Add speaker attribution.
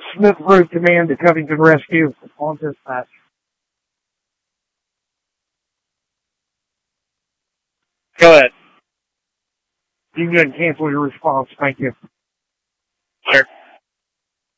Speaker 1: Smith Road Command to Covington Rescue on dispatch.
Speaker 2: Go ahead.
Speaker 1: You can go ahead and cancel your response. Thank you.